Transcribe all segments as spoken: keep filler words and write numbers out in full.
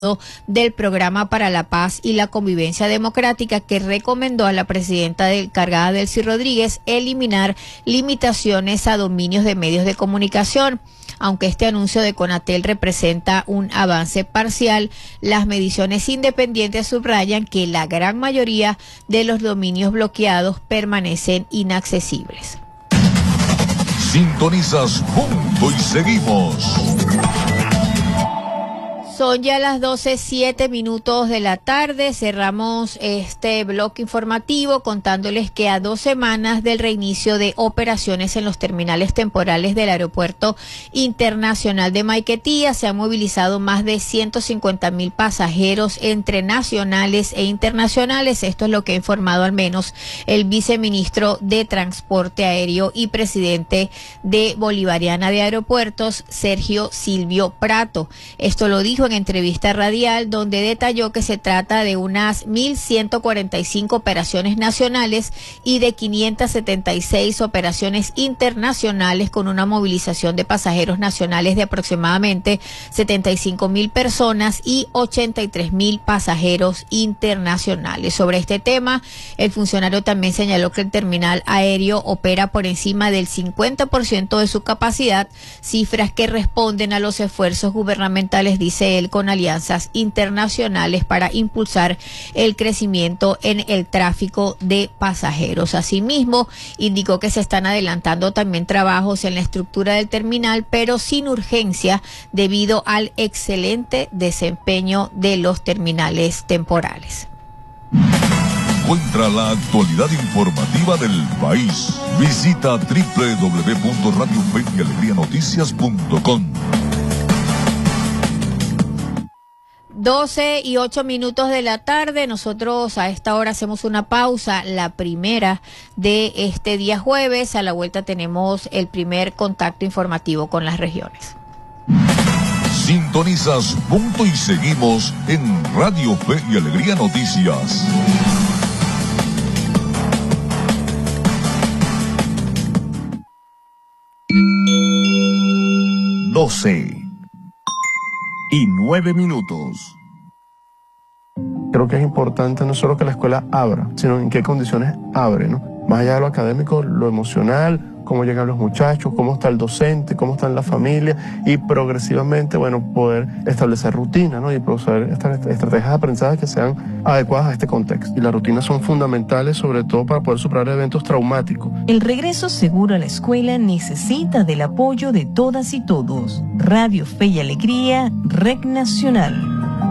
del Programa para la Paz y la Convivencia Democrática, que recomendó a la presidenta del cargada Delcy Rodríguez eliminar limitaciones a dominios de medios de comunicación. Aunque este anuncio de Conatel representa un avance parcial, las mediciones independientes subrayan que la gran mayoría de los dominios bloqueados permanecen inaccesibles. Sintonizas Punto y Seguimos. Son ya las doce, siete minutos de la tarde. Cerramos este bloque informativo contándoles que a dos semanas del reinicio de operaciones en los terminales temporales del Aeropuerto Internacional de Maiquetía se han movilizado más de ciento cincuenta mil pasajeros entre nacionales e internacionales. Esto es lo que ha informado al menos el viceministro de Transporte Aéreo y presidente de Bolivariana de Aeropuertos, Sergio Silvio Prato. Esto lo dijo en entrevista radial, donde detalló que se trata de unas mil ciento cuarenta y cinco operaciones nacionales y de quinientas setenta y seis operaciones internacionales, con una movilización de pasajeros nacionales de aproximadamente setenta y cinco mil personas y ochenta y tres mil pasajeros internacionales. Sobre este tema, el funcionario también señaló que el terminal aéreo opera por encima del cincuenta por ciento de su capacidad, cifras que responden a los esfuerzos gubernamentales, dice él, con alianzas internacionales para impulsar el crecimiento en el tráfico de pasajeros. Asimismo, indicó que se están adelantando también trabajos en la estructura del terminal, pero sin urgencia debido al excelente desempeño de los terminales temporales. Encuentra la actualidad informativa del país. Visita doble u doble u doble u punto radio fe y alegría noticias punto com. doce y ocho minutos de la tarde. Nosotros a esta hora hacemos una pausa, la primera de este día jueves. A la vuelta tenemos el primer contacto informativo con las regiones. Sintonizas Punto y Seguimos en Radio Fe y Alegría Noticias. doce y nueve minutos. Creo que es importante no solo que la escuela abra, sino en qué condiciones abre, ¿no? Más allá de lo académico, lo emocional, cómo llegan los muchachos, cómo está el docente, cómo están las familias, y progresivamente, bueno, poder establecer rutinas, ¿no? Y poder estas estrategias de aprendizaje que sean adecuadas a este contexto. Y las rutinas son fundamentales, sobre todo para poder superar eventos traumáticos. El regreso seguro a la escuela necesita del apoyo de todas y todos. Radio Fe y Alegría, Red Nacional.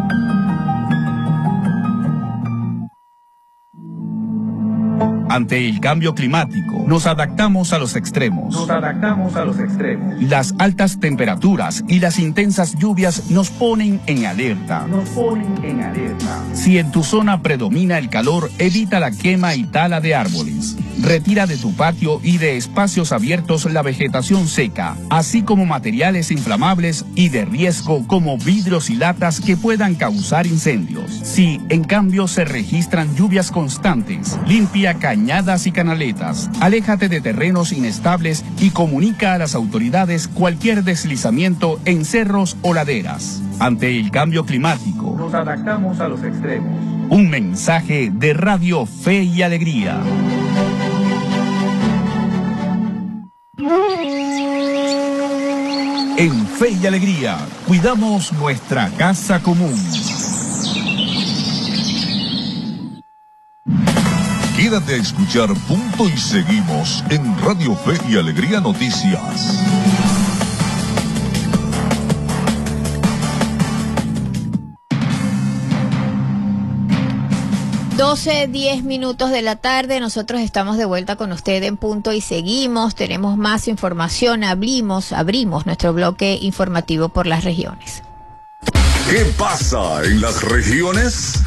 Ante el cambio climático, nos adaptamos a los extremos. Nos adaptamos a los extremos. Las altas temperaturas y las intensas lluvias nos ponen en alerta. Nos ponen en alerta. Si en tu zona predomina el calor, evita la quema y tala de árboles. Retira de tu patio y de espacios abiertos la vegetación seca, así como materiales inflamables y de riesgo como vidrios y latas que puedan causar incendios. Si, en cambio, se registran lluvias constantes, limpia cañadas y canaletas, aléjate de terrenos inestables y comunica a las autoridades cualquier deslizamiento en cerros o laderas. Ante el cambio climático, nos adaptamos a los extremos. Un mensaje de Radio Fe y Alegría. En Fe y Alegría, cuidamos nuestra casa común. Quédate a escuchar Punto y Seguimos en Radio Fe y Alegría Noticias. doce, diez minutos de la tarde, nosotros estamos de vuelta con usted en Punto y Seguimos. Tenemos más información, abrimos, abrimos nuestro bloque informativo por las regiones. ¿Qué pasa en las regiones?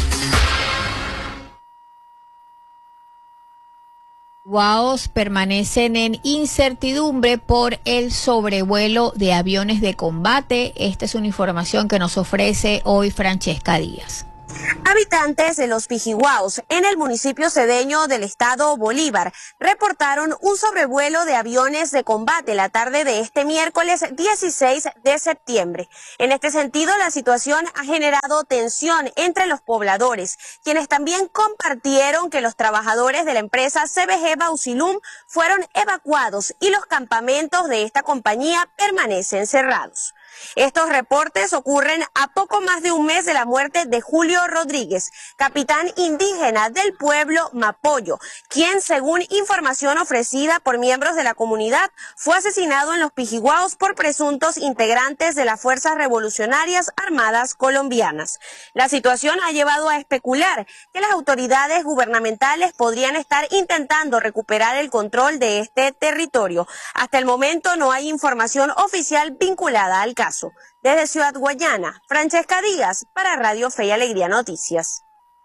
Guaos permanecen en incertidumbre por el sobrevuelo de aviones de combate. Esta es una información que nos ofrece hoy Francesca Díaz. Habitantes de Los Pijiguaos, en el municipio cedeño del estado Bolívar, reportaron un sobrevuelo de aviones de combate la tarde de este miércoles dieciséis de septiembre. En este sentido, la situación ha generado tensión entre los pobladores, quienes también compartieron que los trabajadores de la empresa C B G Bausilum fueron evacuados y los campamentos de esta compañía permanecen cerrados. Estos reportes ocurren a poco más de un mes de la muerte de Julio Rodríguez, capitán indígena del pueblo Mapoyo, quien, según información ofrecida por miembros de la comunidad, fue asesinado en Los Pijiguaos por presuntos integrantes de las Fuerzas Revolucionarias Armadas Colombianas. La situación ha llevado a especular que las autoridades gubernamentales podrían estar intentando recuperar el control de este territorio. Hasta el momento no hay información oficial vinculada al caso. Desde Ciudad Guayana, Francesca Díaz para Radio Fe y Alegría Noticias.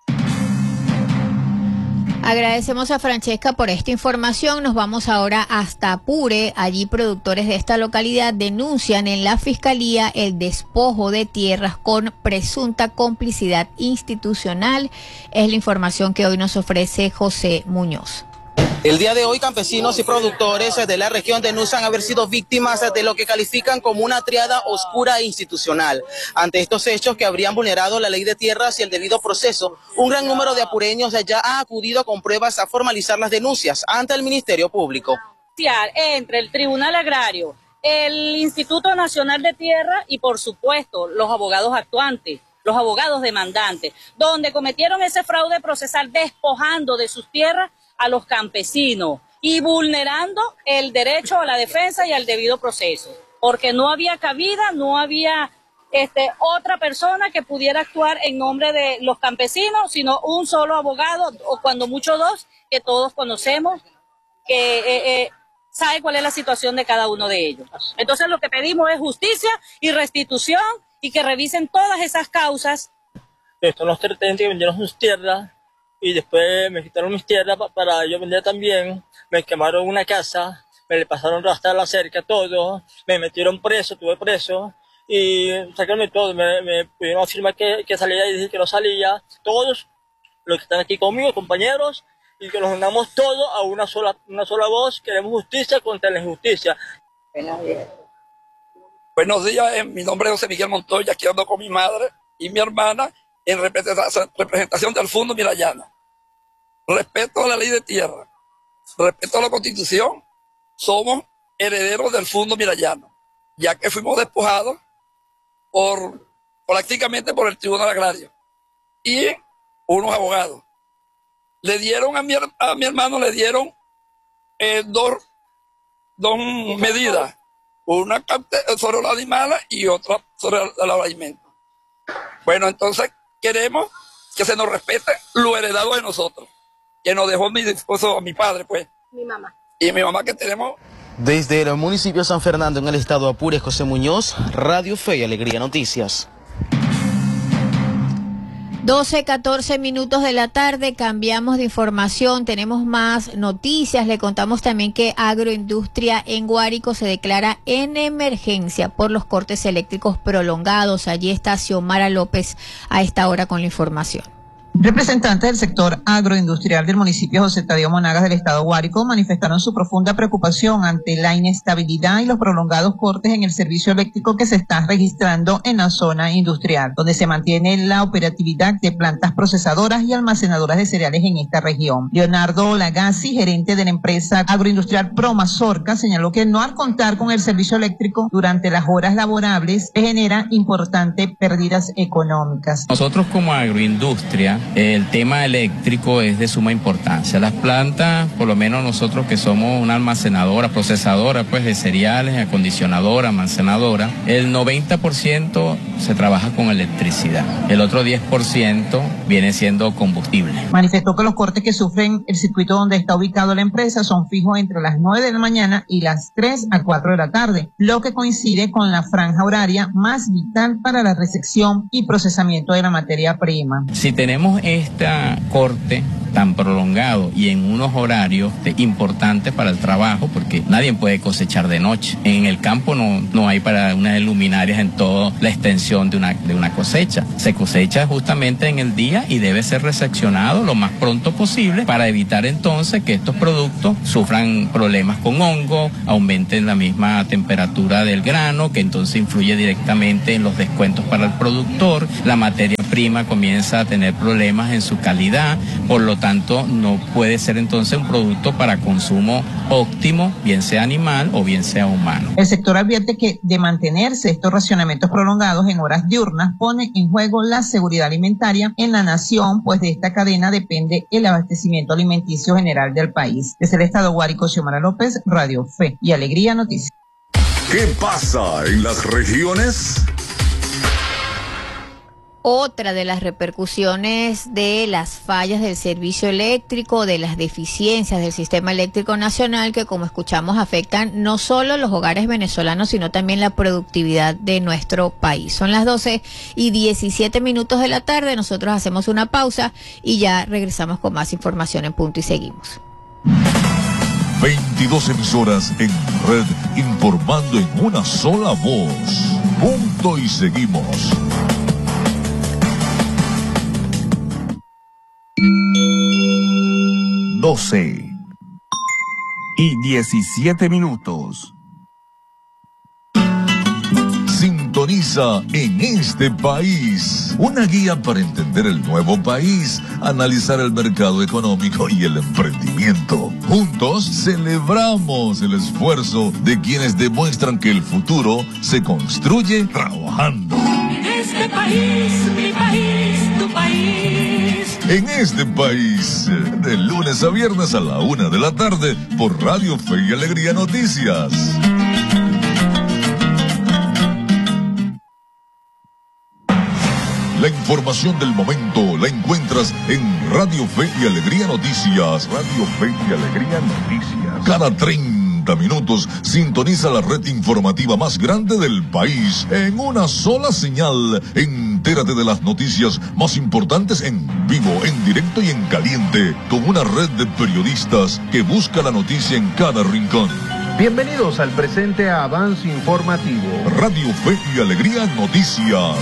Agradecemos a Francesca por esta información. Nos vamos ahora hasta Apure. Allí productores de esta localidad denuncian en la fiscalía el despojo de tierras con presunta complicidad institucional. Es la información que hoy nos ofrece José Muñoz. El día de hoy, campesinos y productores de la región denuncian haber sido víctimas de lo que califican como una triada oscura e institucional. Ante estos hechos que habrían vulnerado la ley de tierras y el debido proceso, un gran número de apureños ya ha acudido con pruebas a formalizar las denuncias ante el Ministerio Público. Entre el Tribunal Agrario, el Instituto Nacional de Tierra y, por supuesto, los abogados actuantes, los abogados demandantes, donde cometieron ese fraude procesal despojando de sus tierras a los campesinos y vulnerando el derecho a la defensa y al debido proceso, porque no había cabida, no había este, otra persona que pudiera actuar en nombre de los campesinos, sino un solo abogado, o cuando mucho dos, que todos conocemos, que eh, eh, sabe cuál es la situación de cada uno de ellos. Entonces lo que pedimos es justicia y restitución y que revisen todas esas causas. Estos los terratenientes que vendieron sus tierras y después me quitaron mis tierras para yo vender también, me quemaron una casa, me le pasaron hasta la cerca, todo, me metieron preso, tuve preso, y sacaron todo, me, me pudieron afirmar que, que salía y dije que no salía, todos los que están aquí conmigo, compañeros, y que nos unamos todos a una sola, una sola voz, queremos justicia contra la injusticia. Buenos días. Buenos días, eh, mi nombre es José Miguel Montoya, aquí ando con mi madre y mi hermana, en representación del Fundo Mirayana. Respeto a la ley de tierra, respeto a la Constitución, somos herederos del Fundo Mirayano, ya que fuimos despojados por, prácticamente por el Tribunal Agrario y unos abogados. Le dieron a mi, a mi hermano, le dieron eh, dos, dos medidas, una sobre la animales y otra sobre el alimento. Bueno, entonces queremos que se nos respete lo heredado de nosotros, que nos dejó mi esposo, mi padre, pues. Mi mamá. Y mi mamá que tenemos. Desde el municipio de San Fernando, en el estado de Apure, José Muñoz, Radio Fe y Alegría Noticias. doce, catorce minutos de la tarde, cambiamos de información, tenemos más noticias. Le contamos también que Agroindustria en Guárico se declara en emergencia por los cortes eléctricos prolongados. Allí está Xiomara López a esta hora con la información. Representantes del sector agroindustrial del municipio José Tadeo Monagas del estado Guárico manifestaron su profunda preocupación ante la inestabilidad y los prolongados cortes en el servicio eléctrico que se están registrando en la zona industrial, donde se mantiene la operatividad de plantas procesadoras y almacenadoras de cereales en esta región. Leonardo Lagazzi, gerente de la empresa agroindustrial Promazorca, señaló que no al contar con el servicio eléctrico durante las horas laborables genera importantes pérdidas económicas. Nosotros como agroindustria, el tema eléctrico es de suma importancia. Las plantas, por lo menos nosotros que somos una almacenadora, procesadora pues de cereales, acondicionadora, almacenadora, el noventa por ciento se trabaja con electricidad. El otro diez por ciento viene siendo combustible. Manifestó que los cortes que sufren el circuito donde está ubicado la empresa son fijos entre las nueve de la mañana y las tres a cuatro de la tarde, lo que coincide con la franja horaria más vital para la recepción y procesamiento de la materia prima. Si tenemos tenemos este corte tan prolongado y en unos horarios de, importantes para el trabajo, porque nadie puede cosechar de noche. En el campo no, no hay para unas luminarias en toda la extensión de una, de una cosecha. Se cosecha justamente en el día y debe ser reseccionado lo más pronto posible para evitar entonces que estos productos sufran problemas con hongo, aumenten la misma temperatura del grano, que entonces influye directamente en los descuentos para el productor. La materia prima comienza a tener problemas en su calidad, por lo tanto no puede ser entonces un producto para consumo óptimo, bien sea animal o bien sea humano. El sector advierte que de mantenerse estos racionamientos prolongados en horas diurnas pone en juego la seguridad alimentaria en la nación, pues de esta cadena depende el abastecimiento alimenticio general del país. Desde el estado Guárico, Xiomara López, Radio Fe y Alegría Noticias. ¿Qué pasa en las regiones? Otra de las repercusiones de las fallas del servicio eléctrico, de las deficiencias del sistema eléctrico nacional, que como escuchamos afectan no solo los hogares venezolanos, sino también la productividad de nuestro país. Son las doce y diecisiete minutos de la tarde, nosotros hacemos una pausa y ya regresamos con más información en Punto y Seguimos. veintidós emisoras en red informando en una sola voz. Punto y Seguimos. doce y diecisiete minutos. Sintoniza En este País, una guía para entender el nuevo país, analizar el mercado económico y el emprendimiento. Juntos celebramos el esfuerzo de quienes demuestran que el futuro se construye trabajando. En este país, mi país, tu país. En este país, de lunes a viernes a la una de la tarde, por Radio Fe y Alegría Noticias. La información del momento la encuentras en Radio Fe y Alegría Noticias. Radio Fe y Alegría Noticias. Cada treinta minutos sintoniza la red informativa más grande del país en una sola señal. Entérate de las noticias más importantes en vivo, en directo y en caliente, con una red de periodistas que busca la noticia en cada rincón. Bienvenidos al presente avance informativo. Radio Fe y Alegría Noticias.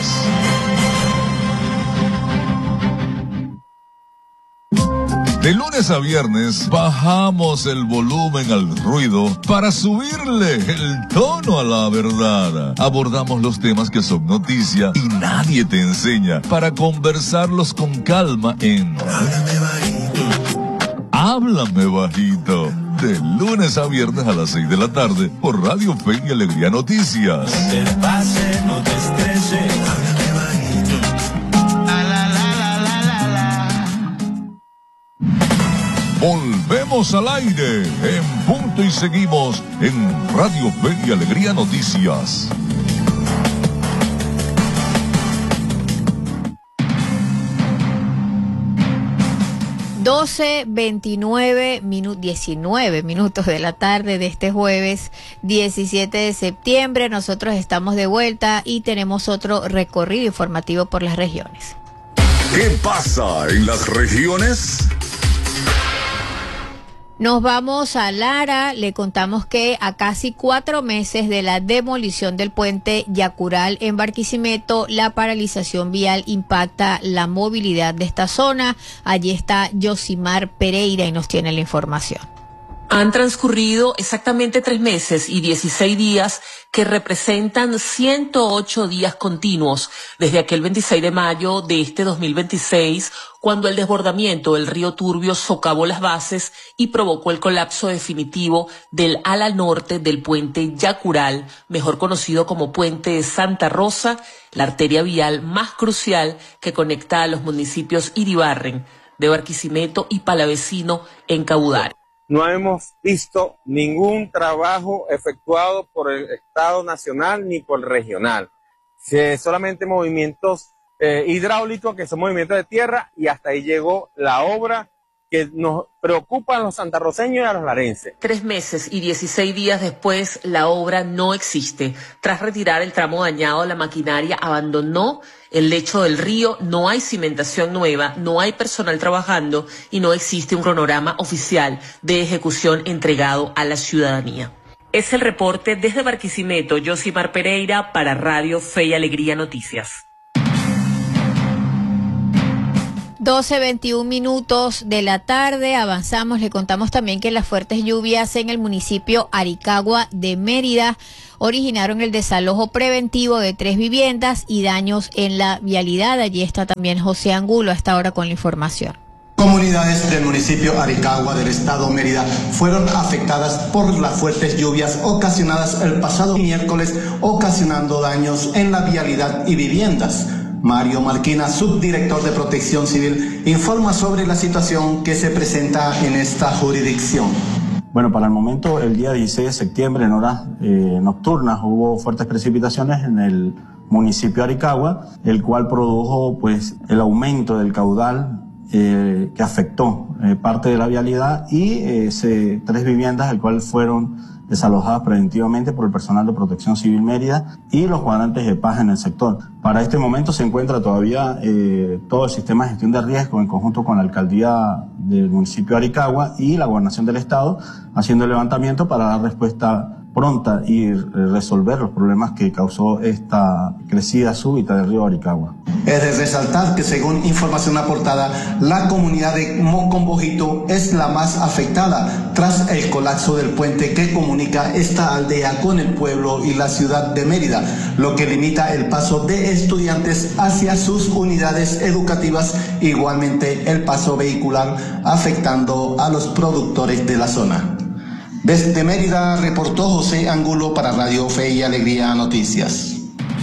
De lunes a viernes bajamos el volumen al ruido para subirle el tono a la verdad. Abordamos los temas que son noticia y nadie te enseña, para conversarlos con calma en Háblame Bajito. Háblame Bajito. De lunes a viernes a las seis de la tarde por Radio Fe y Alegría Noticias. No te pase, no te estreses. Háblame bajito. La, la, la, la, la, la, la. Volvemos al aire en Punto y Seguimos en Radio Fe y Alegría Noticias. doce, veintinueve, minu- diecinueve minutos de la tarde de este jueves diecisiete de septiembre. Nosotros estamos de vuelta y tenemos otro recorrido informativo por las regiones. ¿Qué pasa en las regiones? Nos vamos a Lara, le contamos que a casi cuatro meses de la demolición del puente Yacural en Barquisimeto, la paralización vial impacta la movilidad de esta zona. Allí está Yosimar Pereira y nos tiene la información. Han transcurrido exactamente tres meses y dieciséis días que representan ciento ocho días continuos desde aquel veintiséis de mayo de este dos mil veintiséis, cuando el desbordamiento del río Turbio socavó las bases y provocó el colapso definitivo del ala norte del puente Yacural, mejor conocido como Puente de Santa Rosa, la arteria vial más crucial que conecta a los municipios Iribarren, de Barquisimeto y Palavecino en Cabudare. No hemos visto ningún trabajo efectuado por el Estado Nacional ni por el regional. Se, solamente movimientos eh, hidráulicos, que son movimientos de tierra, y hasta ahí llegó la obra que nos preocupa a los santarroceños y a los larenses. Tres meses y dieciséis días después, la obra no existe. Tras retirar el tramo dañado, la maquinaria abandonó el lecho del río, no hay cimentación nueva, no hay personal trabajando y no existe un cronograma oficial de ejecución entregado a la ciudadanía. Es el reporte desde Barquisimeto, Yosimar Pereira para Radio Fe y Alegría Noticias. doce veintiún minutos de la tarde, avanzamos, le contamos también que las fuertes lluvias en el municipio Aricagua de Mérida originaron el desalojo preventivo de tres viviendas y daños en la vialidad. Allí está también José Angulo a esta hora con la información. Comunidades del municipio Aricagua del estado Mérida fueron afectadas por las fuertes lluvias ocasionadas el pasado miércoles, ocasionando daños en la vialidad y viviendas. Mario Marquina, subdirector de Protección Civil, informa sobre la situación que se presenta en esta jurisdicción. Bueno, para el momento, el día dieciséis de septiembre, en horas eh, nocturnas, hubo fuertes precipitaciones en el municipio de Aricagua, el cual produjo pues el aumento del caudal eh, que afectó eh, parte de la vialidad y eh, se, tres viviendas, el cual fueron desalojadas preventivamente por el personal de Protección Civil Mérida y los cuadrantes de paz en el sector. Para este momento se encuentra todavía eh, todo el sistema de gestión de riesgo en conjunto con la alcaldía del municipio de Aricagua y la gobernación del estado haciendo el levantamiento para dar respuesta pronta y resolver los problemas que causó esta crecida súbita del río Aricagua. Es de resaltar que según información aportada, la comunidad de Mocombojito es la más afectada tras el colapso del puente que comunica esta aldea con el pueblo y la ciudad de Mérida, lo que limita el paso de estudiantes hacia sus unidades educativas, igualmente el paso vehicular, afectando a los productores de la zona. Desde Mérida reportó José Angulo para Radio Fe y Alegría Noticias.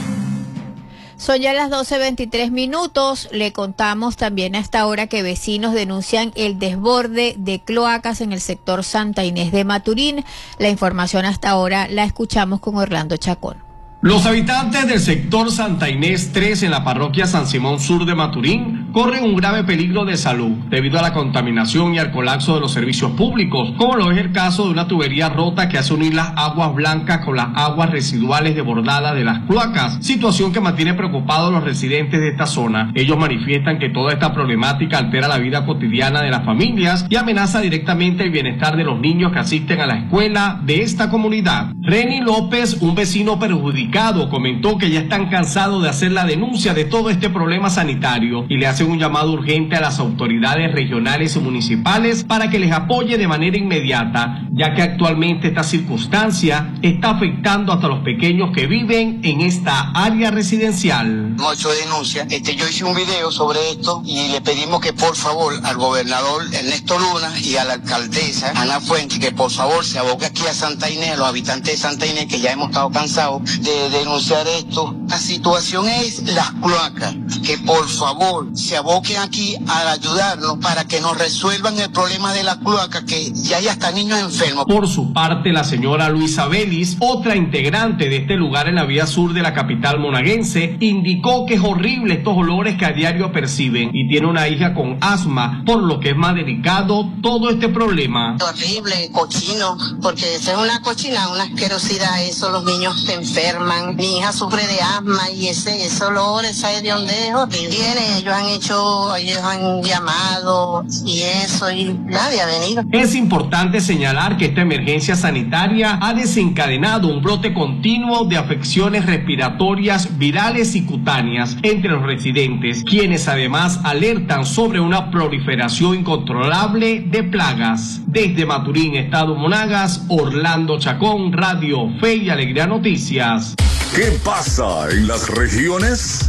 Son ya las doce veintitrés minutos. Le contamos también a esta hora que vecinos denuncian el desborde de cloacas en el sector Santa Inés de Maturín. La información hasta ahora la escuchamos con Orlando Chacón. Los habitantes del sector Santa Inés tres en la parroquia San Simón Sur de Maturín corren un grave peligro de salud debido a la contaminación y al colapso de los servicios públicos, como lo es el caso de una tubería rota que hace unir las aguas blancas con las aguas residuales desbordadas de las cloacas, situación que mantiene preocupados a los residentes de esta zona. Ellos manifiestan que toda esta problemática altera la vida cotidiana de las familias y amenaza directamente el bienestar de los niños que asisten a la escuela de esta comunidad. Reni López, un vecino perjudicado, comentó que ya están cansados de hacer la denuncia de todo este problema sanitario y le hacen un llamado urgente a las autoridades regionales y municipales para que les apoye de manera inmediata, ya que actualmente esta circunstancia está afectando hasta los pequeños que viven en esta área residencial. Hemos hecho denuncia, este, yo hice un video sobre esto y le pedimos que por favor al gobernador Ernesto Luna y a la alcaldesa Ana Fuentes que por favor se aboque aquí a Santa Inés, a los habitantes de Santa Inés que ya hemos estado cansados de denunciar esto. La situación es las cloacas, que por favor se aboquen aquí a ayudarnos para que nos resuelvan el problema de las cloacas, que ya hay hasta niños enfermos. Por su parte, la señora Luisa Vélez, otra integrante de este lugar en la vía sur de la capital monaguense, indicó que es horrible estos olores que a diario perciben y tiene una hija con asma, por lo que es más delicado todo este problema. Horrible, cochino, porque eso es una cochina, una asquerosidad, eso los niños se enferman. Mi hija sufre de asma y ese, ese olor, esa hediondejo, viene, ellos han hecho, ellos han llamado y eso y nadie ha venido. Es importante señalar que esta emergencia sanitaria ha desencadenado un brote continuo de afecciones respiratorias, virales y cutáneas entre los residentes, quienes además alertan sobre una proliferación incontrolable de plagas. Desde Maturín, Estado Monagas, Orlando Chacón, Radio Fe y Alegría Noticias. ¿Qué pasa en las regiones?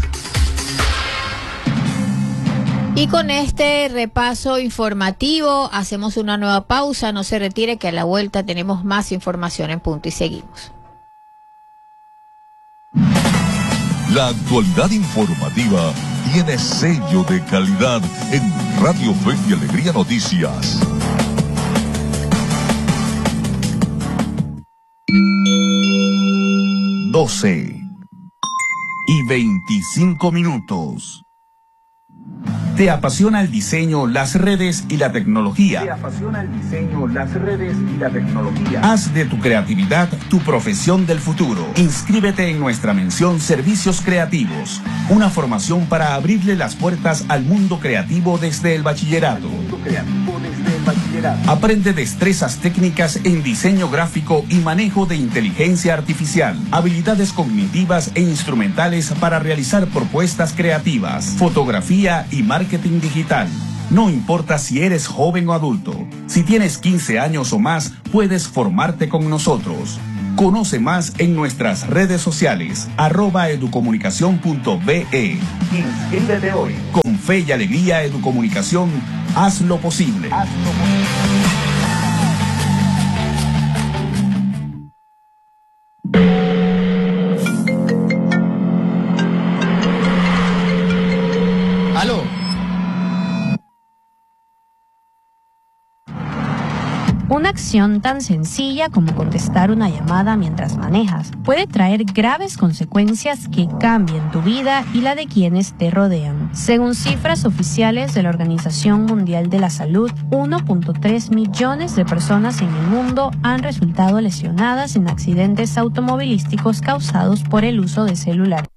Y con este repaso informativo hacemos una nueva pausa. No se retire, que a la vuelta tenemos más información en Punto y seguimos. La actualidad informativa tiene sello de calidad en Radio Fe y Alegría Noticias. doce y veinticinco minutos. ¿Te apasiona el diseño, las redes y la tecnología? ¿Te apasiona el diseño, las redes y la tecnología? Haz de tu creatividad tu profesión del futuro. Inscríbete en nuestra mención Servicios Creativos, una formación para abrirle las puertas al mundo creativo desde el bachillerato. Aprende destrezas técnicas en diseño gráfico y manejo de inteligencia artificial, habilidades cognitivas e instrumentales para realizar propuestas creativas, fotografía y marketing digital. No importa si eres joven o adulto, si tienes quince años o más, puedes formarte con nosotros. Conoce más en nuestras redes sociales, arroba educomunicación punto be. Inscríbete hoy. Con fe y alegría, Educomunicación, haz lo posible. Haz lo posible. Aló. Una acción tan sencilla como contestar una llamada mientras manejas puede traer graves consecuencias que cambien tu vida y la de quienes te rodean. Según cifras oficiales de la Organización Mundial de la Salud, uno punto tres millones de personas en el mundo han resultado lesionadas en accidentes automovilísticos causados por el uso de celulares.